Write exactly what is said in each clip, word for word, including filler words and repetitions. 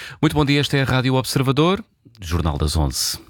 Muito bom dia, esta é a Rádio Observador, Jornal das onze.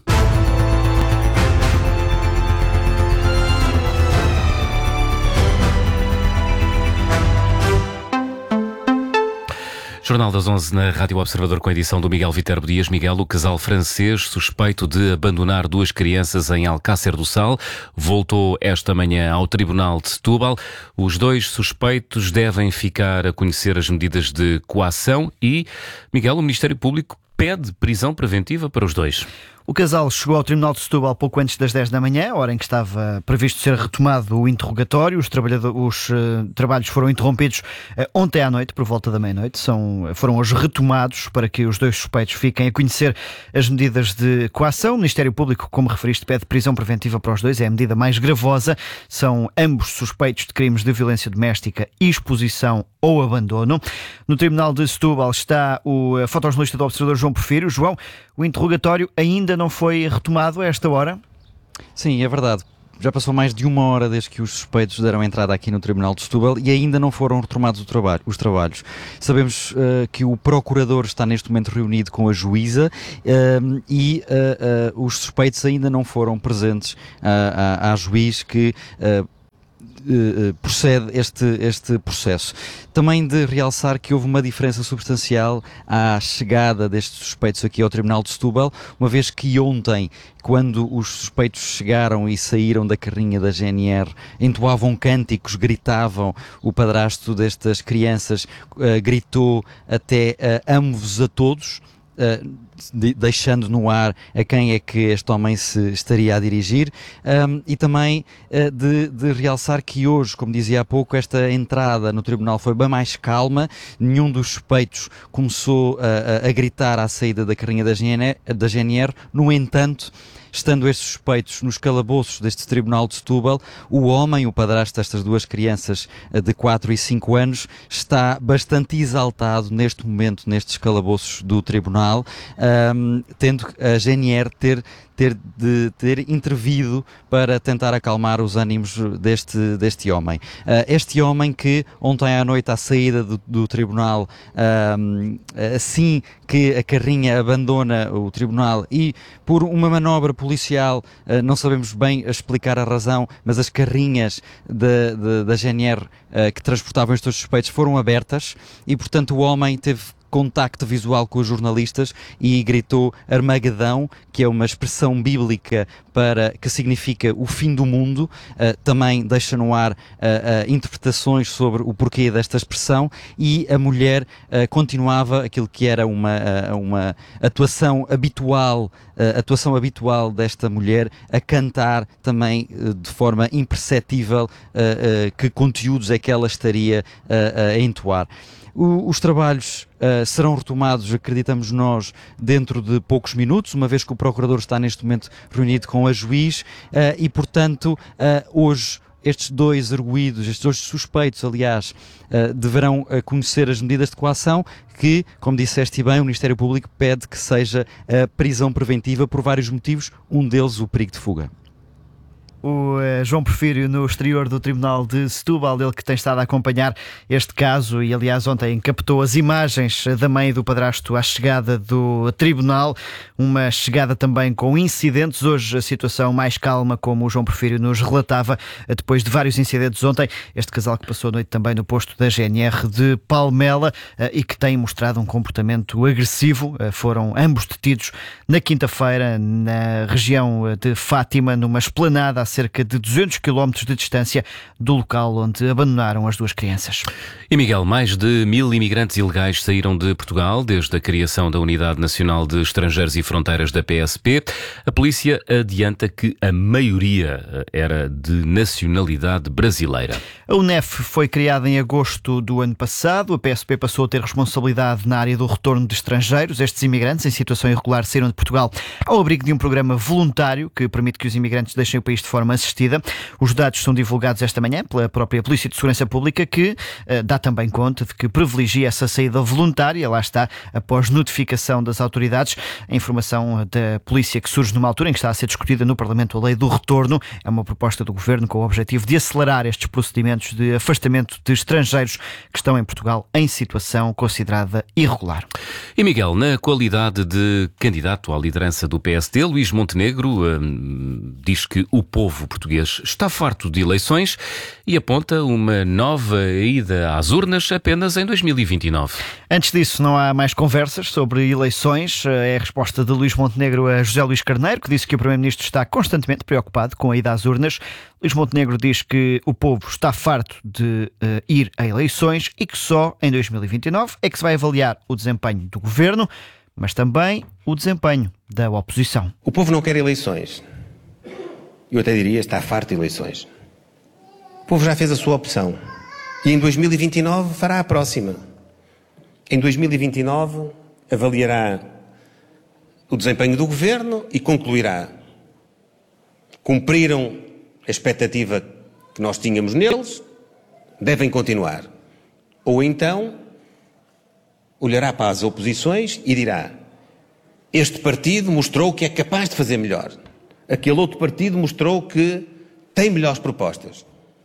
Jornal das onze na Rádio Observador com a edição do Miguel Viterbo Dias. Miguel, o casal francês suspeito de abandonar duas crianças em Alcácer do Sal voltou esta manhã ao Tribunal de Setúbal. Os dois suspeitos devem ficar a conhecer as medidas de coação e, Miguel, o Ministério Público pede prisão preventiva para os dois. O casal chegou ao Tribunal de Setúbal pouco antes das dez da manhã, hora em que estava previsto ser retomado o interrogatório. Os, os uh, trabalhos foram interrompidos uh, ontem à noite, por volta da meia-noite. São, foram hoje retomados para que os dois suspeitos fiquem a conhecer as medidas de coação. O Ministério Público, como referiste, pede prisão preventiva para os dois. É a medida mais gravosa. São ambos suspeitos de crimes de violência doméstica, exposição ou abandono. No Tribunal de Setúbal está o uh, fotojornalista do Observador João Porfírio. João, o interrogatório ainda não foi retomado a esta hora? Sim, é verdade. Já passou mais de uma hora desde que os suspeitos deram entrada aqui no Tribunal de Setúbal e ainda não foram retomados o trabalho, os trabalhos. Sabemos uh, que o procurador está neste momento reunido com a juíza uh, e uh, uh, os suspeitos ainda não foram presentes uh, à, à juiz que uh, Uh, procede este, este processo. Também de realçar que houve uma diferença substancial à chegada destes suspeitos aqui ao Tribunal de Setúbal, uma vez que ontem, quando os suspeitos chegaram e saíram da carrinha da G N R, entoavam cânticos, gritavam, o padrasto destas crianças uh, gritou até uh, amo-vos a todos, Uh, de, deixando no ar a quem é que este homem se estaria a dirigir, um, e também uh, de, de realçar que hoje, como dizia há pouco, esta entrada no tribunal foi bem mais calma. Nenhum dos suspeitos começou uh, a, a gritar à saída da carrinha da G N R, da G N R. No entanto, estando estes suspeitos nos calabouços deste Tribunal de Setúbal, o homem, o padrasto destas duas crianças de quatro e cinco anos, está bastante exaltado neste momento, nestes calabouços do Tribunal, um, tendo a G N R ter, ter, de, ter intervido para tentar acalmar os ânimos deste, deste homem. Uh, este homem que ontem à noite, à saída do, do Tribunal, um, assim que a carrinha abandona o Tribunal e por uma manobra policial, uh, não sabemos bem explicar a razão, mas as carrinhas de, de, da G N R uh, que transportavam estes suspeitos foram abertas e, portanto, o homem teve contacto visual com os jornalistas e gritou Armagedão, que é uma expressão bíblica para, que significa o fim do mundo. Uh, também deixa no ar uh, uh, interpretações sobre o porquê desta expressão, e a mulher uh, continuava aquilo que era uma, uh, uma atuação habitual, uh, atuação habitual desta mulher, a cantar também uh, de forma imperceptível uh, uh, que conteúdos é que ela estaria uh, a entoar. O, os trabalhos uh, serão retomados, acreditamos nós, dentro de poucos minutos, uma vez que o procurador está neste momento reunido com a juiz, uh, e, portanto, uh, hoje estes dois arguidos, estes dois suspeitos, aliás, uh, deverão uh, conhecer as medidas de coação que, como disseste bem, o Ministério Público pede que seja a prisão preventiva por vários motivos, um deles o perigo de fuga. O uh, João Porfírio no exterior do Tribunal de Setúbal, ele que tem estado a acompanhar este caso e, aliás, ontem captou as imagens da mãe e do padrasto à chegada do Tribunal, uma chegada também com incidentes. Hoje a situação mais calma, como o João Porfírio nos relatava, depois de vários incidentes ontem. Este casal que passou a noite também no posto da G N R de Palmela uh, e que tem mostrado um comportamento agressivo. Uh, foram ambos detidos na quinta-feira na região de Fátima, numa esplanada a cerca de duzentos quilómetros de distância do local onde abandonaram as duas crianças. E Miguel, mais de mil imigrantes ilegais saíram de Portugal desde a criação da Unidade Nacional de Estrangeiros e Fronteiras da P S P. A polícia adianta que a maioria era de nacionalidade brasileira. A U N E F foi criada em agosto do ano passado. A P S P passou a ter responsabilidade na área do retorno de estrangeiros. Estes imigrantes em situação irregular saíram de Portugal ao abrigo de um programa voluntário que permite que os imigrantes deixem o país de fora forma assistida. Os dados são divulgados esta manhã pela própria Polícia de Segurança Pública, que uh, dá também conta de que privilegia essa saída voluntária, lá está, após notificação das autoridades. A informação da Polícia que surge numa altura em que está a ser discutida no Parlamento a lei do retorno. É uma proposta do Governo com o objetivo de acelerar estes procedimentos de afastamento de estrangeiros que estão em Portugal em situação considerada irregular. E Miguel, na qualidade de candidato à liderança do P S D, Luís Montenegro hum, diz que o povo português está farto de eleições e aponta uma nova ida às urnas apenas em dois mil e vinte e nove. Antes disso, não há mais conversas sobre eleições. É a resposta de Luís Montenegro a José Luís Carneiro, que disse que o Primeiro-Ministro está constantemente preocupado com a ida às urnas. Luís Montenegro diz que o povo está farto de uh, ir a eleições e que só em dois mil e vinte e nove é que se vai avaliar o desempenho do Governo, mas também o desempenho da oposição. O povo não quer eleições. Eu até diria está farto de eleições. O povo já fez a sua opção e em dois mil e vinte e nove fará a próxima. Em dois mil e vinte e nove avaliará o desempenho do Governo e concluirá: cumpriram a expectativa que nós tínhamos neles, devem continuar. Ou então olhará para as oposições e dirá: este partido mostrou que é capaz de fazer melhor. Aquele outro partido mostrou que tem melhores propostas.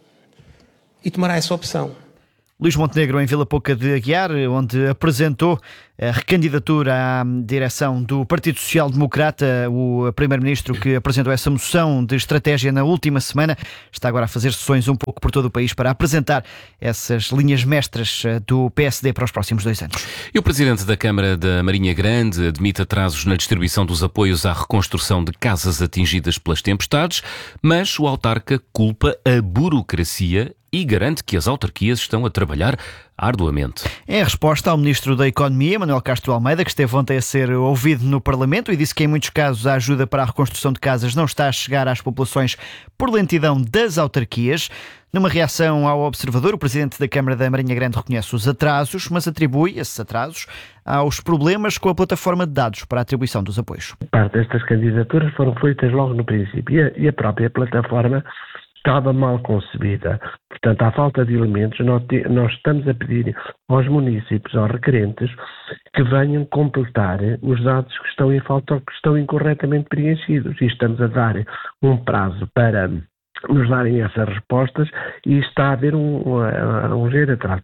E tomará essa opção. Luís Montenegro em Vila Pouca de Aguiar, onde apresentou a recandidatura à direção do Partido Social Democrata. O Primeiro-Ministro, que apresentou essa moção de estratégia na última semana, está agora a fazer sessões um pouco por todo o país para apresentar essas linhas mestras do P S D para os próximos dois anos. E o Presidente da Câmara da Marinha Grande admite atrasos na distribuição dos apoios à reconstrução de casas atingidas pelas tempestades, mas o autarca culpa a burocracia e garante que as autarquias estão a trabalhar arduamente. É a resposta ao Ministro da Economia, Manuel Castro Almeida, que esteve ontem a ser ouvido no Parlamento e disse que em muitos casos a ajuda para a reconstrução de casas não está a chegar às populações por lentidão das autarquias. Numa reação ao Observador, o Presidente da Câmara da Marinha Grande reconhece os atrasos, mas atribui esses atrasos aos problemas com a plataforma de dados para a atribuição dos apoios. Parte destas candidaturas foram feitas logo no princípio e a, e a própria plataforma estava mal concebida. Portanto, à falta de elementos, nós, te, nós estamos a pedir aos municípios, aos requerentes, que venham completar os dados que estão em falta ou que estão incorretamente preenchidos. E estamos a dar um prazo para nos darem essas respostas e está a haver um, um, um ligeiro atraso.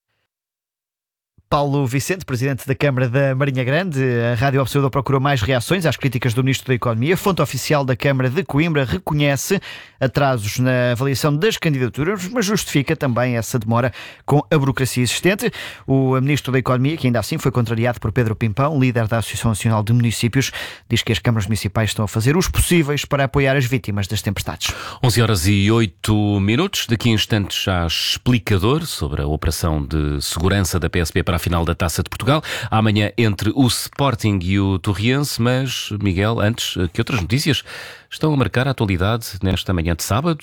Paulo Vicente, Presidente da Câmara da Marinha Grande. A Rádio Observador procurou mais reações às críticas do Ministro da Economia. A fonte oficial da Câmara de Coimbra reconhece atrasos na avaliação das candidaturas, mas justifica também essa demora com a burocracia existente. O Ministro da Economia, que ainda assim foi contrariado por Pedro Pimpão, líder da Associação Nacional de Municípios, diz que as câmaras municipais estão a fazer os possíveis para apoiar as vítimas das tempestades. onze horas e oito minutos. Daqui a instantes há explicador sobre a operação de segurança da P S P para a final da Taça de Portugal. Amanhã entre o Sporting e o Torriense, mas, Miguel, antes, que outras notícias estão a marcar a atualidade nesta manhã de sábado?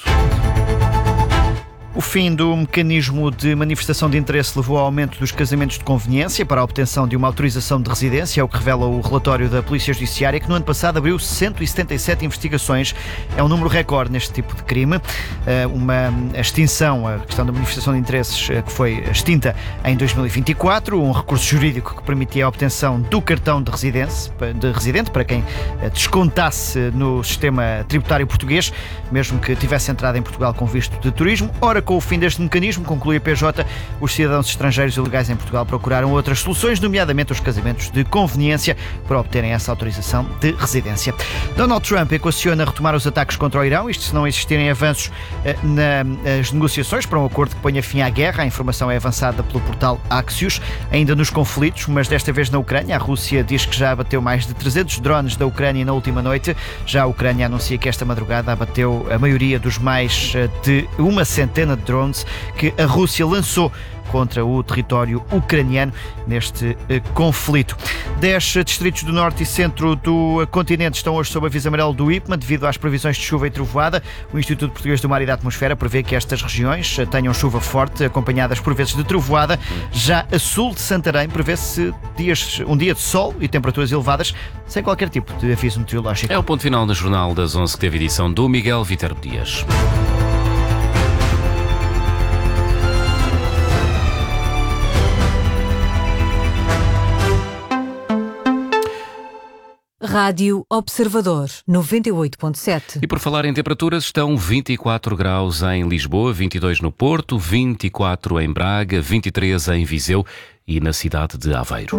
O fim do mecanismo de manifestação de interesse levou ao aumento dos casamentos de conveniência para a obtenção de uma autorização de residência, é o que revela o relatório da Polícia Judiciária, que no ano passado abriu cento e setenta e sete investigações. É um número recorde neste tipo de crime. Uma extinção, a questão da manifestação de interesses, que foi extinta em dois mil e vinte e quatro, um recurso jurídico que permitia a obtenção do cartão de residência, de residente para quem descontasse no sistema tributário português, mesmo que tivesse entrado em Portugal com visto de turismo. Ora, com o fim deste mecanismo, conclui a P J, os cidadãos estrangeiros ilegais em Portugal procuraram outras soluções, nomeadamente os casamentos de conveniência, para obterem essa autorização de residência. Donald Trump equaciona retomar os ataques contra o Irão, isto se não existirem avanços eh, nas negociações para um acordo que ponha fim à guerra. A informação é avançada pelo portal Axios. Ainda nos conflitos, mas desta vez na Ucrânia, a Rússia diz que já abateu mais de trezentos drones da Ucrânia na última noite. Já a Ucrânia anuncia que esta madrugada abateu a maioria dos mais de uma centena de drones que a Rússia lançou contra o território ucraniano neste eh, conflito. Dez distritos do norte e centro do continente estão hoje sob aviso amarelo do IPMA devido às previsões de chuva e trovoada. O Instituto Português do Mar e da Atmosfera prevê que estas regiões tenham chuva forte, acompanhadas por vezes de trovoada. Já a sul de Santarém prevê-se dias, um dia de sol e temperaturas elevadas, sem qualquer tipo de aviso meteorológico. É o ponto final no Jornal das onze, que teve edição do Miguel Viterbo Dias. Rádio Observador, noventa e oito ponto sete. E por falar em temperaturas, estão vinte e quatro graus em Lisboa, vinte e dois no Porto, vinte e quatro em Braga, vinte e três em Viseu e na cidade de Aveiro.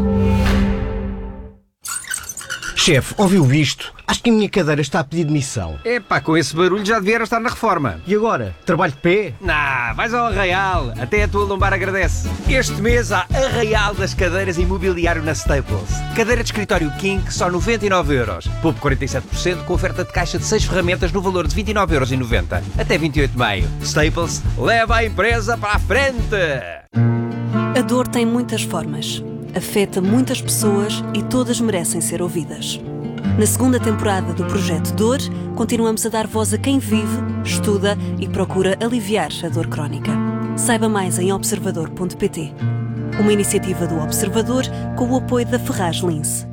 Chefe, ouviu isto? Acho que a minha cadeira está a pedir demissão. Epá, com esse barulho já devia estar na reforma. E agora? Trabalho de pé? Nah, vais ao Arraial. Até a tua lombar agradece. Este mês há Arraial das cadeiras e mobiliário na Staples. Cadeira de escritório King, só noventa e nove euros. Poupe quarenta e sete por cento com oferta de caixa de seis ferramentas no valor de vinte e nove euros e noventa. Até vinte e oito de maio. Staples, leva a empresa para a frente! A dor tem muitas formas. Afeta muitas pessoas e todas merecem ser ouvidas. Na segunda temporada do Projeto Dor, continuamos a dar voz a quem vive, estuda e procura aliviar a dor crónica. Saiba mais em observador ponto pt. Uma iniciativa do Observador com o apoio da Ferraz Lince.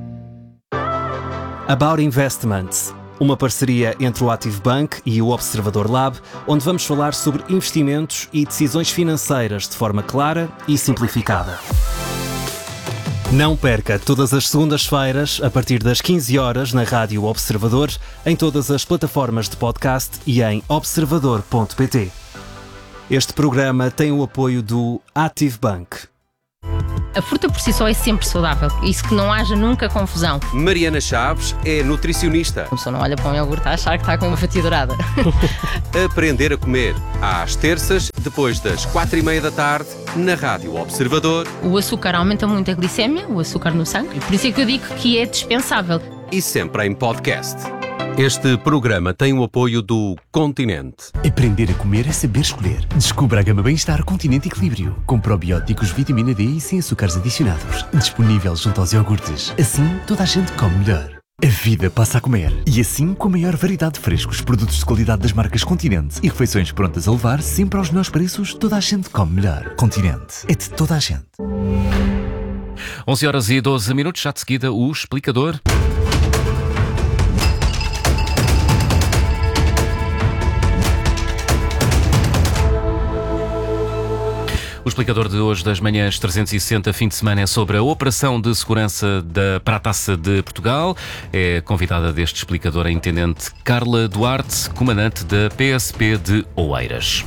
About Investments, uma parceria entre o Active Bank e o Observador Lab, onde vamos falar sobre investimentos e decisões financeiras de forma clara e simplificada. Não perca todas as segundas-feiras, a partir das quinze horas, na Rádio Observador, em todas as plataformas de podcast e em observador ponto pt. Este programa tem o apoio do Active Bank. A fruta por si só é sempre saudável, isso que não haja nunca confusão. Mariana Chaves é nutricionista. A pessoa não olha para um iogurte a achar que está com uma fatia dourada. Aprender a comer, às terças, depois das quatro e meia da tarde, na Rádio Observador. O açúcar aumenta muito a glicémia, o açúcar no sangue, e por isso é que eu digo que é dispensável. E sempre em podcast. Este programa tem o apoio do Continente. Aprender a comer é saber escolher. Descubra a gama Bem-Estar Continente Equilíbrio, com probióticos, vitamina D e sem açúcares adicionados. Disponível junto aos iogurtes. Assim, toda a gente come melhor. A vida passa a comer. E assim, com a maior variedade de frescos, produtos de qualidade das marcas Continente e refeições prontas a levar, sempre aos melhores preços, toda a gente come melhor. Continente. É de toda a gente. onze horas e doze minutos, já de seguida o explicador. O explicador de hoje das manhãs trezentos e sessenta, fim de semana, é sobre a operação de segurança da, para a Taça de Portugal. É convidada deste explicador a intendente Carla Duarte, comandante da P S P de Oeiras.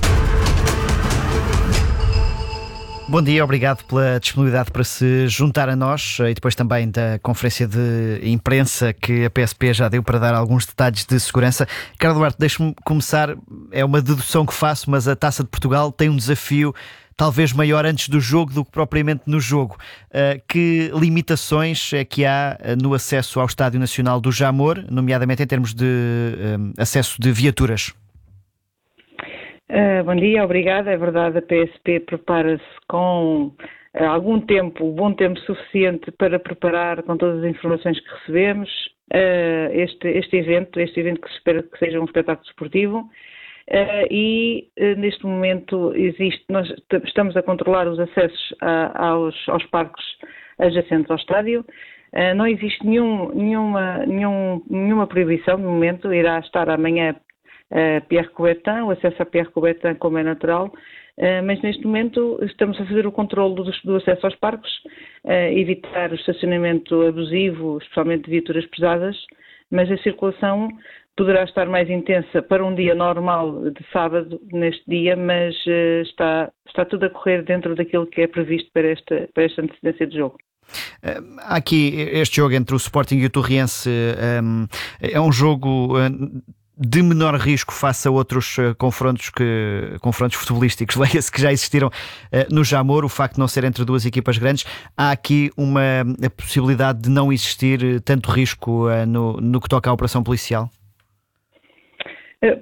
Bom dia, obrigado pela disponibilidade para se juntar a nós e depois também da conferência de imprensa que a P S P já deu para dar alguns detalhes de segurança. Carla Duarte, deixe-me começar, é uma dedução que faço, mas a Taça de Portugal tem um desafio talvez maior antes do jogo do que propriamente no jogo. Uh, que limitações é que há no acesso ao Estádio Nacional do Jamor, nomeadamente em termos de uh, acesso de viaturas? Uh, bom dia, obrigada. É verdade, a P S P prepara-se com uh, algum tempo, bom tempo suficiente para preparar com todas as informações que recebemos uh, este, este evento, este evento que se espera que seja um espetáculo desportivo. Uh, e uh, neste momento existe, nós estamos a controlar os acessos a, aos, aos parques adjacentes ao estádio. Uh, não existe nenhum, nenhuma, nenhum, nenhuma proibição no momento, irá estar amanhã uh, Pierre Coubertin, o acesso a Pierre Coubertin como é natural, uh, mas neste momento estamos a fazer o controle do, do acesso aos parques, uh, evitar o estacionamento abusivo, especialmente de viaturas pesadas, mas a circulação poderá estar mais intensa para um dia normal de sábado, neste dia, mas uh, está, está tudo a correr dentro daquilo que é previsto para esta, para esta antecedência de jogo. Uh, há aqui este jogo entre o Sporting e o Torriense, um, é um jogo uh, de menor risco face a outros uh, confrontos, que, confrontos futebolísticos, leia-se, que já existiram uh, no Jamor, o facto de não ser entre duas equipas grandes. Há aqui uma a possibilidade de não existir uh, tanto risco uh, no, no que toca à operação policial?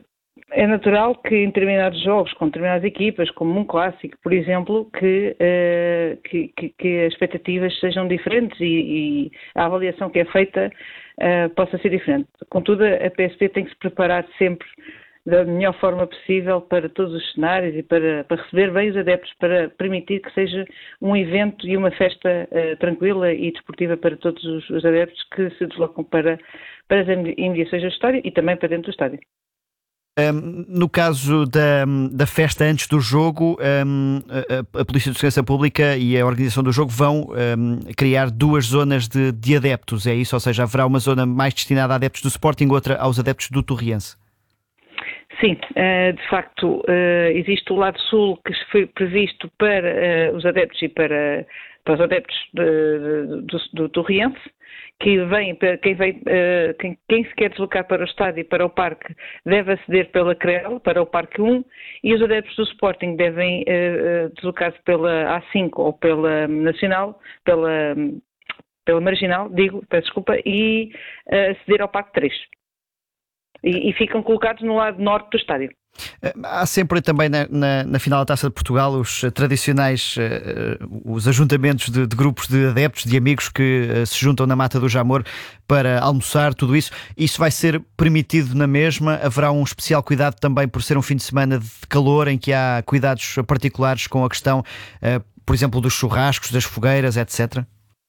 É natural que em determinados jogos, com determinadas equipas, como um clássico, por exemplo, que, uh, que, que, que as expectativas sejam diferentes e, e a avaliação que é feita uh, possa ser diferente. Contudo, a P S P tem que se preparar sempre da melhor forma possível para todos os cenários e para, para receber bem os adeptos, para permitir que seja um evento e uma festa uh, tranquila e desportiva para todos os, os adeptos que se deslocam para, para as imediações do estádio e também para dentro do estádio. Um, no caso da, da festa antes do jogo, um, a, a Polícia de Segurança Pública e a organização do jogo vão um, criar duas zonas de, de adeptos, é isso? Ou seja, haverá uma zona mais destinada a adeptos do Sporting, outra aos adeptos do Torriense? Sim, de facto existe o lado sul que foi previsto para os adeptos e para, para os adeptos de, de, do, do Torriense, que vem, quem, vem, quem, quem se quer deslocar para o estádio e para o parque deve aceder pela C R E L, para o Parque um, e os adeptos do Sporting devem deslocar-se pela A cinco ou pela Nacional, pela, pela Marginal, digo, peço desculpa, e aceder ao Parque três. E, e ficam colocados no lado norte do estádio. Há sempre também na, na, na final da Taça de Portugal os tradicionais uh, os ajuntamentos de, de grupos de adeptos, de amigos que uh, se juntam na Mata do Jamor para almoçar, tudo isso. Isso vai ser permitido na mesma? Haverá um especial cuidado também por ser um fim de semana de calor em que há cuidados particulares com a questão, uh, por exemplo, dos churrascos, das fogueiras, etcétera?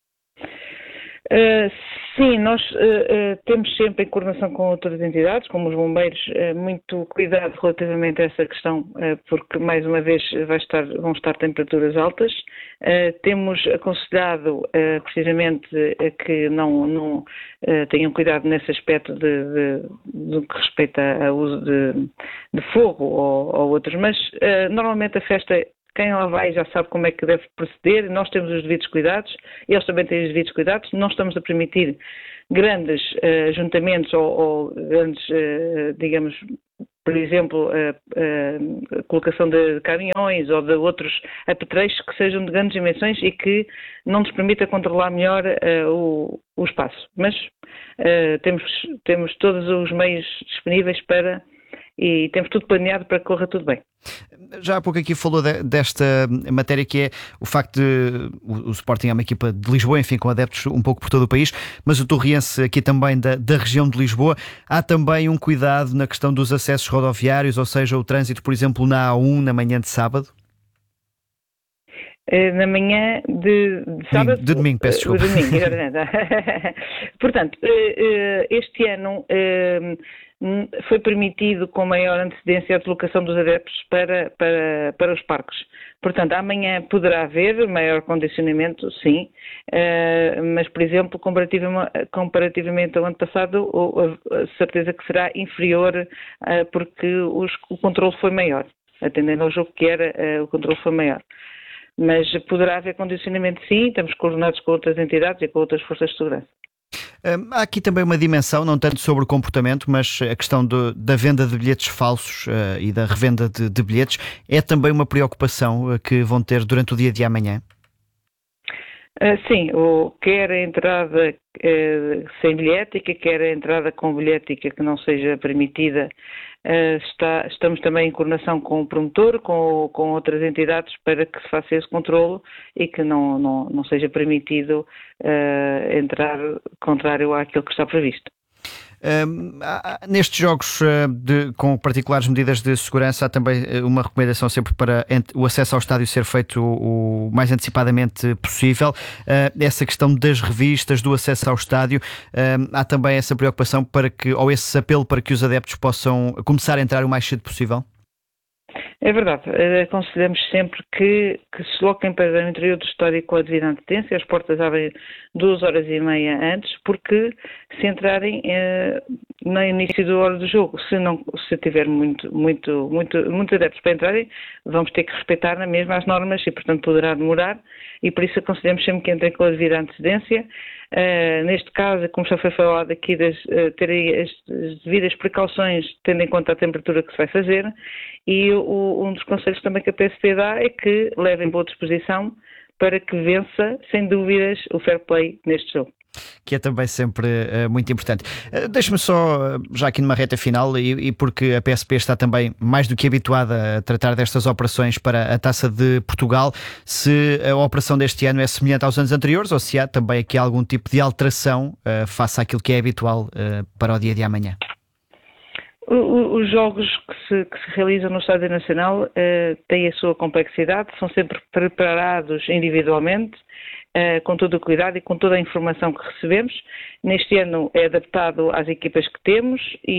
Uh, sim, nós uh, uh, temos sempre em coordenação com outras entidades, como os bombeiros, uh, muito cuidado relativamente a essa questão, uh, porque mais uma vez vai estar, vão estar temperaturas altas. Uh, temos aconselhado uh, precisamente uh, que não, não uh, tenham cuidado nesse aspecto de, de, do que respeita ao uso de, de fogo ou, ou outros, mas uh, normalmente a festa, quem lá vai já sabe como é que deve proceder, nós temos os devidos cuidados, eles também têm os devidos cuidados, não estamos a permitir grandes uh, ajuntamentos ou, ou grandes, uh, digamos, por exemplo, a uh, uh, colocação de caminhões ou de outros apetrechos que sejam de grandes dimensões e que não nos permita controlar melhor uh, o, o espaço. Mas uh, temos, temos todos os meios disponíveis para, e temos tudo planeado para que corra tudo bem. Já há pouco aqui falou de, desta matéria que é o facto de o, o Sporting é uma equipa de Lisboa, enfim, com adeptos um pouco por todo o país, mas o Torriense aqui também da, da região de Lisboa. Há também um cuidado na questão dos acessos rodoviários, ou seja, o trânsito, por exemplo, na A um na manhã de sábado? Na manhã de, de sábado... De domingo, peço desculpa. De domingo, exatamente. Portanto, este ano foi permitido com maior antecedência a deslocação dos adeptos para, para, para os parques. Portanto, amanhã poderá haver maior condicionamento, sim, mas, por exemplo, comparativamente, comparativamente ao ano passado, a certeza que será inferior porque os, o controle foi maior. Atendendo ao jogo que era, o controle foi maior. Mas poderá haver condicionamento, sim, estamos coordenados com outras entidades e com outras forças de segurança. Há aqui também uma dimensão, não tanto sobre o comportamento, mas a questão de, da venda de bilhetes falsos uh, e da revenda de, de bilhetes é também uma preocupação uh, que vão ter durante o dia de amanhã? Uh, sim, o, quer a entrada uh, sem bilhética, quer a entrada com bilhética que não seja permitida. Uh, está, estamos também em coordenação com o promotor, com, com outras entidades para que se faça esse controlo e que não, não, não seja permitido uh, entrar contrário àquilo que está previsto. Um, há, nestes jogos uh, de, com particulares medidas de segurança há também uma recomendação sempre para o acesso ao estádio ser feito o, o mais antecipadamente possível. Uh, essa questão das revistas, do acesso ao estádio, uh, há também essa preocupação para que, ou esse apelo para que os adeptos possam começar a entrar o mais cedo possível? É verdade, aconselhamos sempre que, que se desloquem para o interior do estádio com a devida antecedência. As portas abrem duas horas e meia antes, porque se entrarem eh, no início da hora do jogo, se não, se tiver muito, muito, muito, muito adeptos para entrarem, vamos ter que respeitar na mesma as normas e, portanto, poderá demorar, e por isso aconselhamos sempre que entrem com a devida antecedência. Uh, neste caso, como já foi falado aqui, das, uh, terem as, as devidas precauções, tendo em conta a temperatura que se vai fazer, e o, um dos conselhos também que a P S P dá é que levem boa disposição para que vença, sem dúvidas, o fair play neste jogo. Que que é também sempre uh, muito importante. Uh, Deixe-me só, uh, já aqui numa reta final, e, e porque a P S P está também mais do que habituada a tratar destas operações para a Taça de Portugal, se a operação deste ano é semelhante aos anos anteriores ou se há também aqui algum tipo de alteração uh, face àquilo que é habitual uh, para o dia de amanhã. Os jogos que se, que se realizam no Estádio Nacional uh, têm a sua complexidade, são sempre preparados individualmente, uh, com todo o cuidado e com toda a informação que recebemos. Neste ano é adaptado às equipas que temos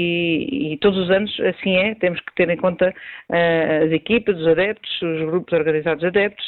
e, e todos os anos assim é, temos que ter em conta uh, as equipas, os adeptos, os grupos organizados de adeptos,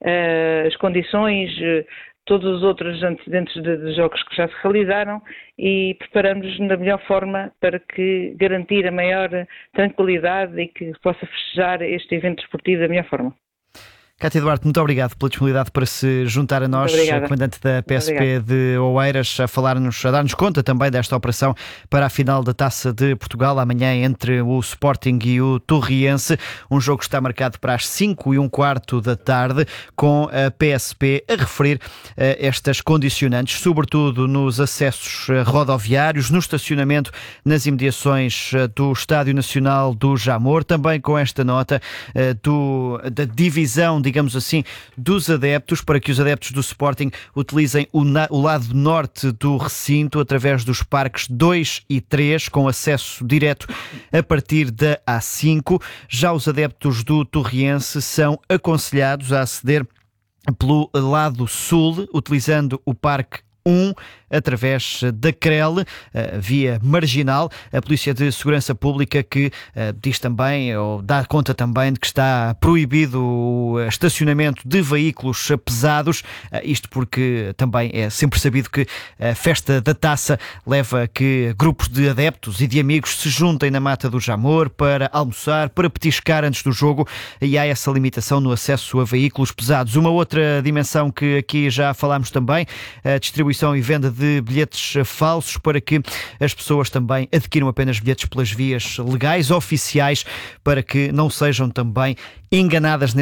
uh, as condições, uh, todos os outros antecedentes de, de jogos que já se realizaram e preparamos-nos da melhor forma para que garantir a maior tranquilidade e que possa festejar este evento desportivo da melhor forma. Cátia Duarte, muito obrigado pela disponibilidade para se juntar a nós, a comandante da P S P de Oeiras, a falar-nos, a dar-nos conta também desta operação para a final da Taça de Portugal, amanhã entre o Sporting e o Torriense. Um jogo que está marcado para as cinco e um quarto da tarde, com a P S P a referir uh, estas condicionantes, sobretudo nos acessos uh, rodoviários, no estacionamento nas imediações uh, do Estádio Nacional do Jamor, também com esta nota uh, do, da divisão de digamos assim, dos adeptos, para que os adeptos do Sporting utilizem o, na, o lado norte do recinto através dos parques dois e três, com acesso direto a partir da A cinco. Já os adeptos do Torriense são aconselhados a aceder pelo lado sul, utilizando o parque um, através da C R E L, via marginal. A Polícia de Segurança Pública que uh, diz também, ou dá conta também, de que está proibido o estacionamento de veículos pesados, uh, isto porque também é sempre sabido que a festa da Taça leva a que grupos de adeptos e de amigos se juntem na Mata do Jamor para almoçar, para petiscar antes do jogo, e há essa limitação no acesso a veículos pesados. Uma outra dimensão que aqui já falámos também, a distribuição e venda de de bilhetes falsos, para que as pessoas também adquiram apenas bilhetes pelas vias legais, oficiais, para que não sejam também enganadas